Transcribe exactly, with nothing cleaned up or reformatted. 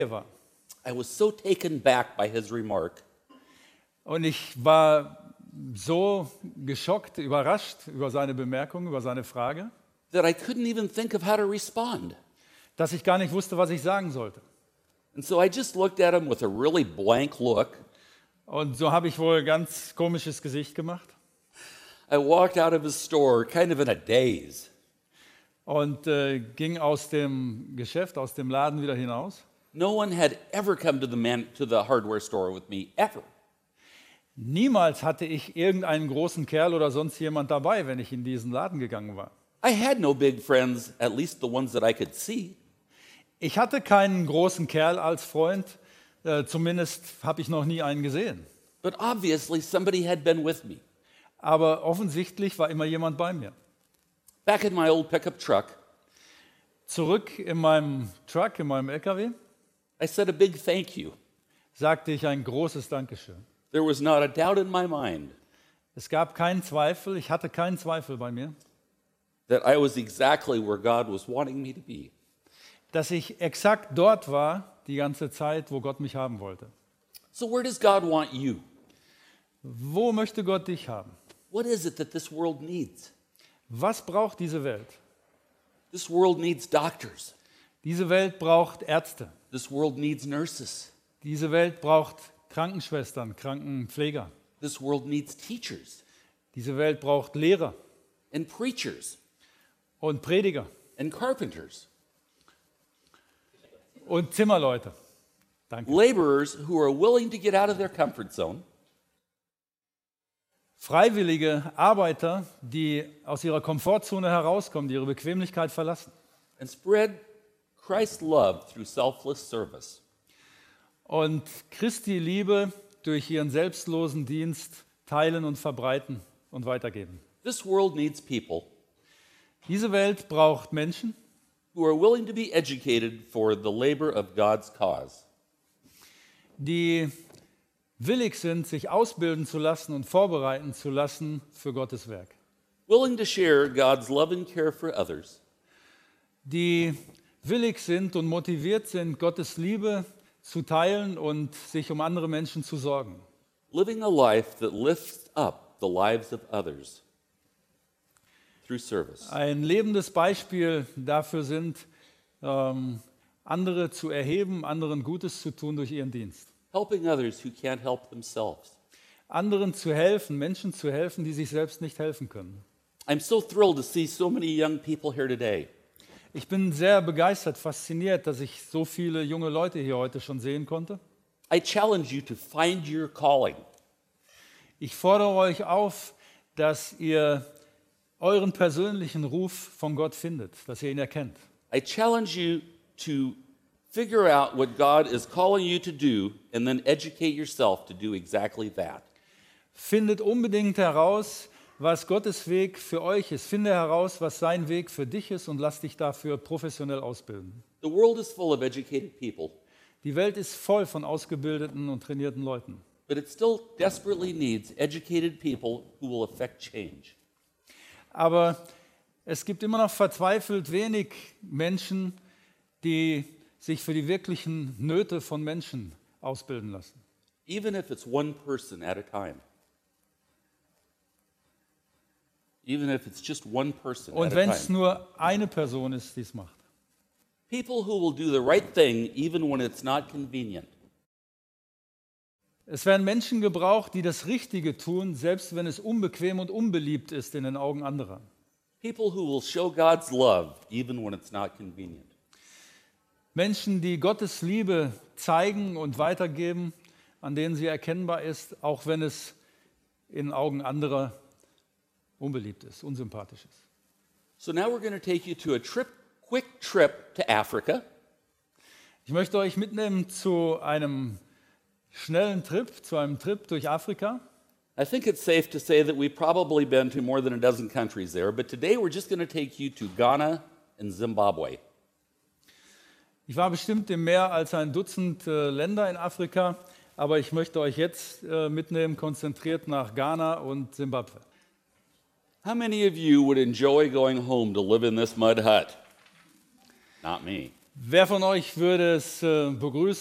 war. I was so taken back by his remark Und ich war so geschockt, überrascht über seine Bemerkung, über seine Frage, that I couldn't even think of how to respond. dass ich gar nicht wusste, was ich sagen sollte. And so I just looked at him with a really blank look. Und so habe ich wohl ein ganz komisches Gesicht gemacht I walked out of his store kind of in a daze. und äh, ging aus dem Geschäft, aus dem Laden wieder hinaus. No one had ever come to the man to the hardware store with me ever. Niemals hatte ich irgendeinen großen Kerl oder sonst jemand dabei, wenn ich in diesen Laden gegangen war. I had no big friends, at least the ones that I could see. Ich hatte keinen großen Kerl als Freund, äh, zumindest habe ich noch nie einen gesehen. But obviously somebody had been with me. Aber offensichtlich war immer jemand bei mir. Back in my old pickup truck, Zurück in meinem Truck, in meinem L K W, I said a big thank you. sagte ich ein großes Dankeschön. There was not a doubt in my mind Es gab keinen Zweifel, ich hatte keinen Zweifel bei mir, that I was exactly where God was wanting me to be. dass ich exakt dort war, die ganze Zeit, wo Gott mich haben wollte. So where does God want you? Wo möchte Gott dich haben? What is it that this world needs? Was braucht diese Welt? This world needs doctors. Diese Welt braucht Ärzte. This world needs nurses. Diese Welt braucht Krankenschwestern, Krankenpfleger. This world needs teachers Diese Welt braucht Lehrer and preachers und Prediger and carpenters. und Zimmerleute. Danke. Laborers who are willing to get out of their comfort zone Freiwillige Arbeiter, die aus ihrer Komfortzone herauskommen, die ihre Bequemlichkeit verlassen and spread Christ's love through selfless service. und Christi Liebe durch ihren selbstlosen Dienst teilen und verbreiten und weitergeben. This world needs people Diese Welt braucht Menschen, who are willing to be educated for the labor of God's cause. die willig sind, sich ausbilden zu lassen und vorbereiten zu lassen für Gottes Werk. Willing to share God's love and care for others, Die willig sind und motiviert sind, Gottes Liebe zu teilen und sich um andere Menschen zu sorgen. living a life that lifts up the lives of others through service. Ein lebendes Beispiel dafür sind, ähm, andere zu erheben, anderen Gutes zu tun durch ihren Dienst. Helping others who can't help themselves. Anderen zu helfen, Menschen zu helfen, die sich selbst nicht helfen können. I'm so thrilled to see so many young people here today. Ich bin sehr begeistert, fasziniert, dass ich so viele junge Leute hier heute schon sehen konnte. I challenge you to find your calling. Ich fordere euch auf, dass ihr euren persönlichen Ruf von Gott findet, dass ihr ihn erkennt. I challenge you to figure out what God is calling you to do and then educate yourself to do exactly that. Findet unbedingt heraus, was Gottes Weg für euch ist. Finde heraus, was sein Weg für dich ist und lass dich dafür professionell ausbilden. The world is full of educated people, Die Welt ist voll von ausgebildeten und trainierten Leuten. but it still desperately needs educated people who will affect change. Aber es gibt immer noch verzweifelt wenig Menschen, die sich für die wirklichen Nöte von Menschen ausbilden lassen. Even if it's one person at a time. Even if it's just one person Und at a wenn es time. nur eine Person ist, die es macht. People who will do the right thing even when it's not convenient. Es werden Menschen gebraucht, die das Richtige tun, selbst wenn es unbequem und unbeliebt ist in den Augen anderer. People who will show God's love even when it's not convenient. Menschen, die Gottes Liebe zeigen und weitergeben, an denen sie erkennbar ist, auch wenn es in Augen anderer unbeliebt ist, unsympathisch ist. So now we're going to take you to a trip, quick trip to Africa. Ich möchte euch mitnehmen zu einem schnellen Trip, zu einem Trip durch Afrika. I think it's safe to say that we've probably been to more than a dozen countries there, but today we're just going to take you to Ghana and Zimbabwe. Ich war bestimmt in mehr als ein Dutzend äh, Länder in Afrika, aber ich möchte euch jetzt äh, mitnehmen, konzentriert nach Ghana und Zimbabwe. How many of you would enjoy going home to live in this mud hut? Not me. Wer von euch würde es äh, begrüßen,